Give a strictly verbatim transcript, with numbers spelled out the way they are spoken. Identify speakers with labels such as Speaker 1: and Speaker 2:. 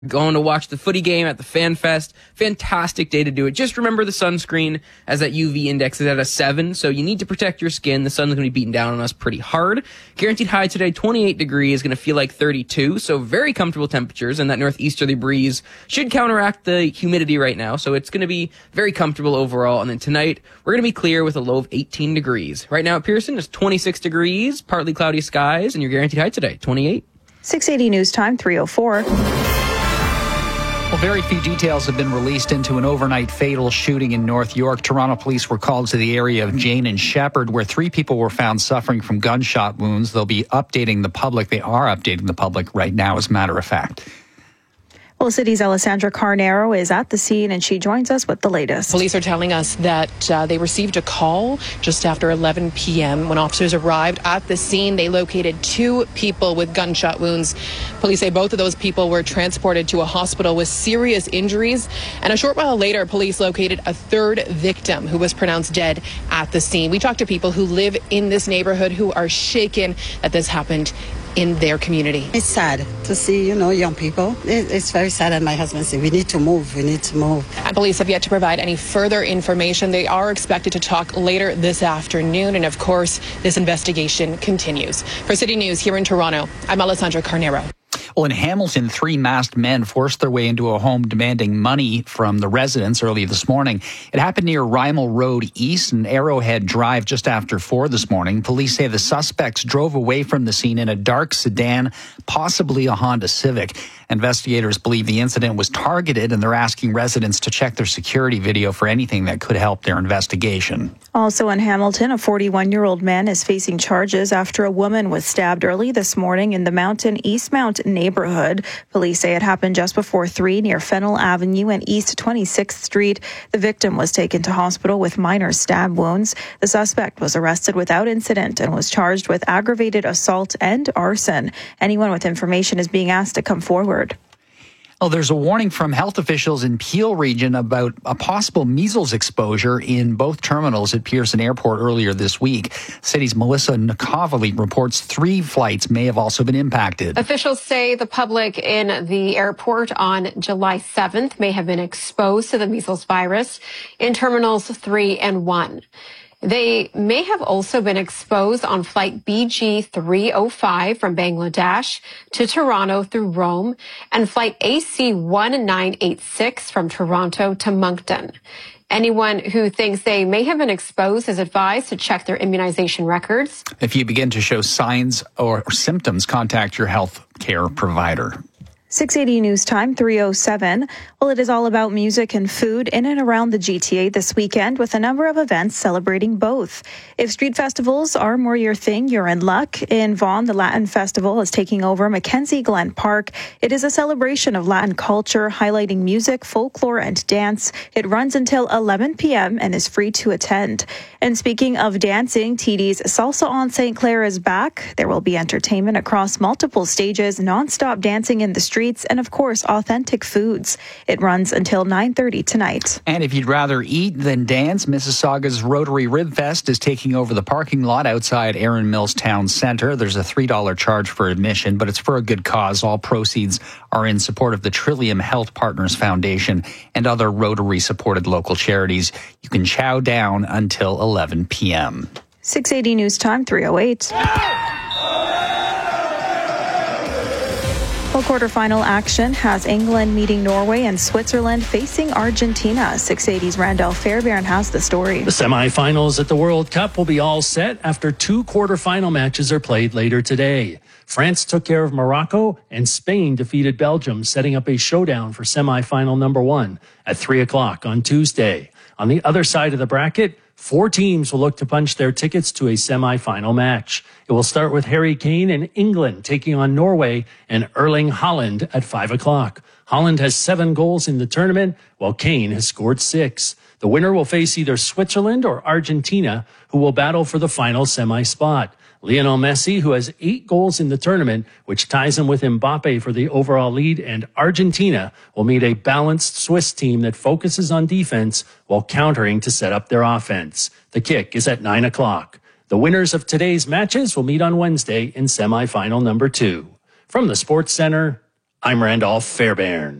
Speaker 1: Going to watch the footy game at the Fan Fest. Fantastic day to do it. Just remember the sunscreen, as that U V index is at a seven, so you need to protect your skin. The sun's going to be beating down on us pretty hard. Guaranteed high today, twenty-eight degrees, going to feel like thirty-two, so very comfortable temperatures, and that northeasterly breeze should counteract the humidity right now, so it's going to be very comfortable overall. And then tonight, we're going to be clear with a low of eighteen degrees. Right now at Pearson, it's twenty-six degrees, partly cloudy skies, and your guaranteed high today, twenty-eight.
Speaker 2: six eighty News Time, three oh four.
Speaker 3: Well, very few details have been released into an overnight fatal shooting in North York. Toronto police were called to the area of Jane and Shepherd, where three people were found suffering from gunshot wounds. They'll be updating the public. They are updating the public right now, as a matter of fact.
Speaker 2: Well, City's Alessandra Carnero is at the scene, and she joins us with the latest.
Speaker 4: Police are telling us that uh, they received a call just after eleven p.m. When officers arrived at the scene, they located two people with gunshot wounds. Police say both of those people were transported to a hospital with serious injuries. And a short while later, police located a third victim who was pronounced dead at the scene. We talked to people who live in this neighborhood who are shaken that this happened in their community.
Speaker 5: It's sad to see, you know, young people. It's very sad, and my husband said, we need to move, we need to move.
Speaker 4: And police have yet to provide any further information. They are expected to talk later this afternoon, and of course, this investigation continues. For City News here in Toronto, I'm Alessandra Carnero.
Speaker 3: Well, in Hamilton, three masked men forced their way into a home demanding money from the residents early this morning. It happened near Rymel Road East and Arrowhead Drive just after four this morning. Police say the suspects drove away from the scene in a dark sedan, possibly a Honda Civic. Investigators believe the incident was targeted, and they're asking residents to check their security video for anything that could help their investigation.
Speaker 2: Also in Hamilton, a forty-one-year-old man is facing charges after a woman was stabbed early this morning in the Mountain Eastmount neighborhood. Police say it happened just before three near Fennell Avenue and East twenty-sixth Street. The victim was taken to hospital with minor stab wounds. The suspect was arrested without incident and was charged with aggravated assault and arson. Anyone with information is being asked to come forward.
Speaker 3: Oh, there's a warning from health officials in Peel region about a possible measles exposure in both terminals at Pearson Airport earlier this week. City's Melissa Nakovely reports three flights may have also been impacted.
Speaker 6: Officials say the public in the airport on July seventh may have been exposed to the measles virus in terminals three and one. They may have also been exposed on flight B G three oh five from Bangladesh to Toronto through Rome and flight A C one nine eight six from Toronto to Moncton. Anyone who thinks they may have been exposed is advised to check their immunization records.
Speaker 3: If you begin to show signs or symptoms, contact your health care provider.
Speaker 2: six eighty News Time, three oh seven. Well, it is all about music and food in and around the G T A this weekend with a number of events celebrating both. If street festivals are more your thing, you're in luck. In Vaughan, the Latin Festival is taking over Mackenzie Glen Park. It is a celebration of Latin culture, highlighting music, folklore, and dance. It runs until eleven p.m. and is free to attend. And speaking of dancing, T D's Salsa on Saint Clair is back. There will be entertainment across multiple stages, nonstop dancing in the streets, and of course, authentic foods. It runs until nine thirty tonight.
Speaker 3: And if you'd rather eat than dance, Mississauga's Rotary Rib Fest is taking over the parking lot outside Erin Mills Town Centre. There's a three dollars charge for admission, but it's for a good cause. All proceeds are in support of the Trillium Health Partners Foundation and other Rotary-supported local charities. You can chow down until eleven p.m.
Speaker 2: six eighty News Time, three oh eight. Well, quarterfinal action has England meeting Norway and Switzerland facing Argentina. six eighty's Randall Fairbairn has the story.
Speaker 7: The semifinals at the World Cup will be all set after two quarterfinal matches are played later today. France took care of Morocco and Spain defeated Belgium, setting up a showdown for semifinal number one at three o'clock on Tuesday. On the other side of the bracket, four teams will look to punch their tickets to a semifinal match. It will start with Harry Kane and England taking on Norway and Erling Haaland at five o'clock. Haaland has seven goals in the tournament, while Kane has scored six. The winner will face either Switzerland or Argentina, who will battle for the final semi-spot. Lionel Messi, who has eight goals in the tournament, which ties him with Mbappe for the overall lead, and Argentina will meet a balanced Swiss team that focuses on defense while countering to set up their offense. The kick is at nine o'clock. The winners of today's matches will meet on Wednesday in semifinal number two. From the Sports Center, I'm Randolph Fairbairn.